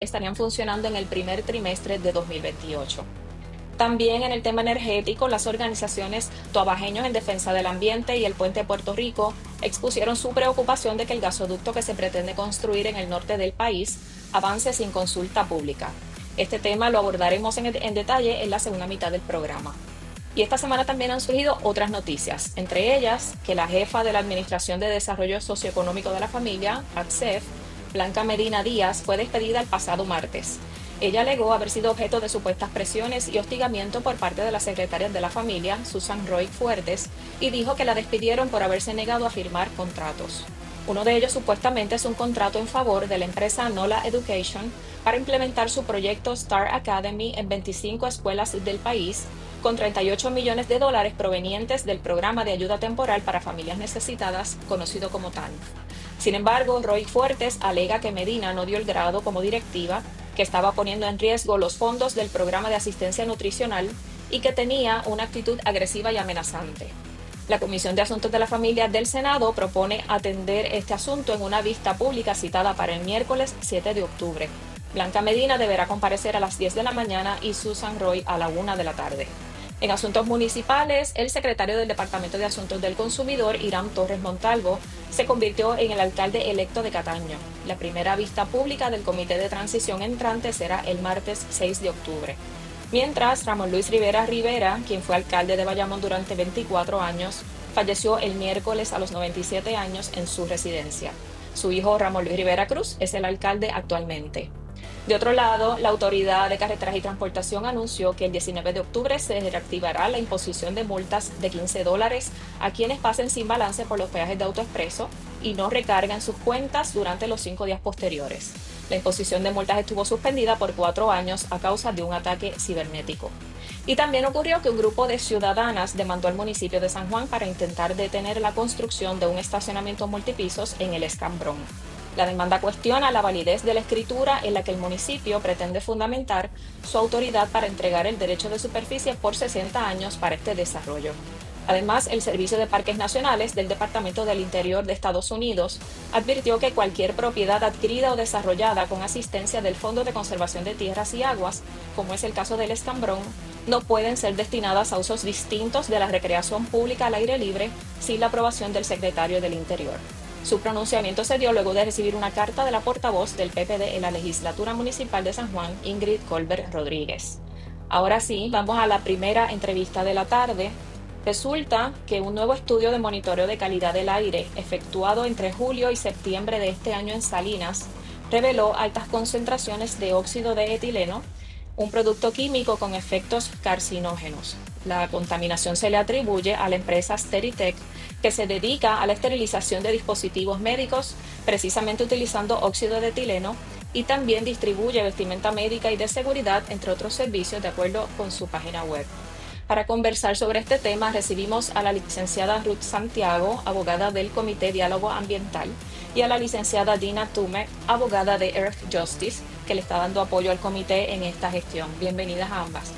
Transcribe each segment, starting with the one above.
estarían funcionando en el primer trimestre de 2028. También en el tema energético, las organizaciones Toabajeños en Defensa del Ambiente y el Puente de Puerto Rico expusieron su preocupación de que el gasoducto que se pretende construir en el norte del país avance sin consulta pública. Este tema lo abordaremos en detalle en la segunda mitad del programa. Y esta semana también han surgido otras noticias, entre ellas que la jefa de la Administración de Desarrollo Socioeconómico de la Familia, ADCEF, Blanca Medina Díaz, fue despedida el pasado martes. Ella alegó haber sido objeto de supuestas presiones y hostigamiento por parte de las secretarias de la familia, Susan Roy Fuertes, y dijo que la despidieron por haberse negado a firmar contratos. Uno de ellos supuestamente es un contrato en favor de la empresa NOLA Education para implementar su proyecto Star Academy en 25 escuelas del país, con $38 millones provenientes del programa de ayuda temporal para familias necesitadas, conocido como TANF. Sin embargo, Roy Fuertes alega que Medina no dio el grado como directiva, que estaba poniendo en riesgo los fondos del programa de asistencia nutricional y que tenía una actitud agresiva y amenazante. La Comisión de Asuntos de la Familia del Senado propone atender este asunto en una vista pública citada para el miércoles 7 de octubre. Blanca Medina deberá comparecer a las 10 de la mañana y Susan Roy a la 1 de la tarde. En asuntos municipales, el secretario del Departamento de Asuntos del Consumidor, Irán Torres Montalvo, se convirtió en el alcalde electo de Cataño. La primera vista pública del Comité de Transición entrante será el martes 6 de octubre. Mientras, Ramón Luis Rivera Rivera, quien fue alcalde de Bayamón durante 24 años, falleció el miércoles a los 97 años en su residencia. Su hijo Ramón Luis Rivera Cruz es el alcalde actualmente. De otro lado, la Autoridad de Carreteras y Transportación anunció que el 19 de octubre se reactivará la imposición de multas de $15 a quienes pasen sin balance por los peajes de AutoExpreso y no recarguen sus cuentas durante los 5 días posteriores. La imposición de multas estuvo suspendida por 4 años a causa de un ataque cibernético. Y también ocurrió que un grupo de ciudadanas demandó al municipio de San Juan para intentar detener la construcción de un estacionamiento multipisos en el Escambrón. La demanda cuestiona la validez de la escritura en la que el municipio pretende fundamentar su autoridad para entregar el derecho de superficie por 60 años para este desarrollo. Además, el Servicio de Parques Nacionales del Departamento del Interior de Estados Unidos advirtió que cualquier propiedad adquirida o desarrollada con asistencia del Fondo de Conservación de Tierras y Aguas, como es el caso del Escambrón, no pueden ser destinadas a usos distintos de la recreación pública al aire libre sin la aprobación del Secretario del Interior. Su pronunciamiento se dio luego de recibir una carta de la portavoz del PPD en la Legislatura Municipal de San Juan, Ingrid Colbert Rodríguez. Ahora sí, vamos a la primera entrevista de la tarde. Resulta que un nuevo estudio de monitoreo de calidad del aire, efectuado entre julio y septiembre de este año en Salinas, reveló altas concentraciones de óxido de etileno, un producto químico con efectos carcinógenos. La contaminación se le atribuye a la empresa Steritech, que se dedica a la esterilización de dispositivos médicos, precisamente utilizando óxido de etileno, y también distribuye vestimenta médica y de seguridad, entre otros servicios, de acuerdo con su página web. Para conversar sobre este tema, recibimos a la licenciada Ruth Santiago, abogada del Comité Diálogo Ambiental, y a la licenciada Dina Tume, abogada de Earth Justice, que le está dando apoyo al comité en esta gestión. Bienvenidas a ambas.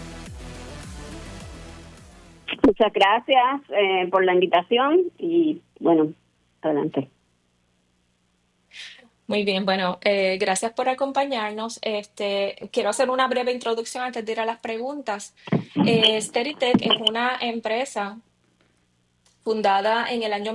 Muchas gracias por la invitación y, bueno, adelante. Muy bien, bueno, gracias por acompañarnos. Quiero hacer una breve introducción antes de ir a las preguntas. Steritech es una empresa fundada en el año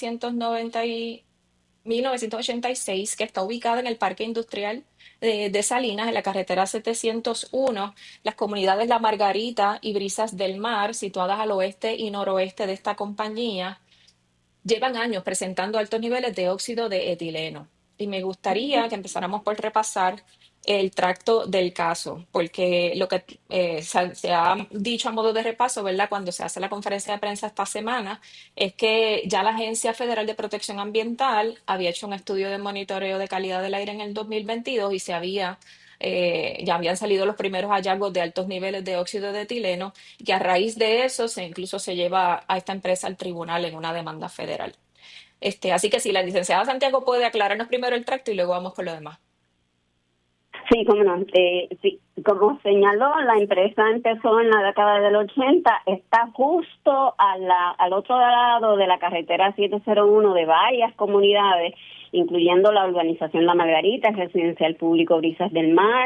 1986 que está ubicada en el Parque Industrial de Salinas, en la carretera 701, las comunidades La Margarita y Brisas del Mar, situadas al oeste y noroeste de esta compañía, llevan años presentando altos niveles de óxido de etileno. Y me gustaría que empezáramos por repasar el tracto del caso, porque lo que se ha dicho a modo de repaso, ¿verdad? Cuando se hace la conferencia de prensa esta semana, es que ya la Agencia Federal de Protección Ambiental había hecho un estudio de monitoreo de calidad del aire en el 2022 y ya habían salido los primeros hallazgos de altos niveles de óxido de etileno, y que a raíz de eso incluso se lleva a esta empresa al tribunal en una demanda federal. Así que si la licenciada Santiago puede aclararnos primero el tracto y luego vamos con lo demás. Sí, cómo no. Sí, como señaló, la empresa empezó en la década del 80, está justo al otro lado de la carretera 701 de varias comunidades, incluyendo la urbanización La Margarita, el residencial público Brisas del Mar,